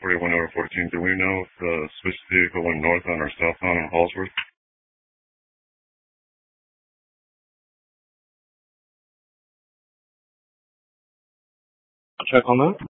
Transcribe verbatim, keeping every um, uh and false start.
forty-one over fourteen. Do we know if the switch vehicle went northbound or southbound on Hallsworth? Check on that.